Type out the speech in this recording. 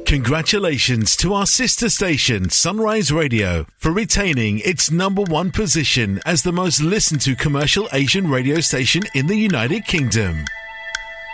Congratulations to our sister station, Sunrise Radio, for retaining its #1 position as the most listened to commercial Asian radio station in the United Kingdom.